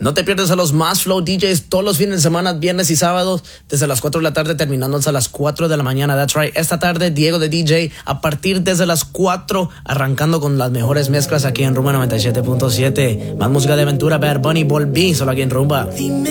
No te pierdas a los más Flow DJs todos los fines de semana, viernes y sábados, desde las 4 de la tarde, terminando hasta las 4 de la mañana. That's right. Esta tarde, Diego de DJ, a partir desde las 4, arrancando con las mejores mezclas aquí en Rumba 97.7. Más música de aventura, Bad Bunny, volví, solo aquí en Rumba. Dime